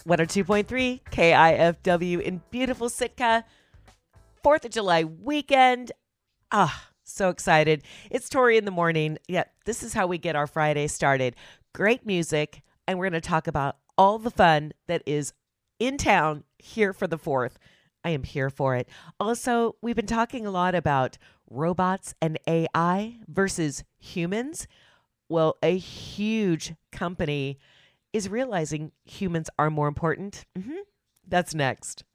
102.3 KIFW in beautiful Sitka. 4th of July weekend. So excited. It's Tori in the morning. Yeah, this is how we get our Friday started. Great music, and we're going to talk about all the fun that is in town here for the 4th. I am here for it. Also, we've been talking a lot about robots and AI versus humans. Well, a huge company is realizing humans are more important. That's next.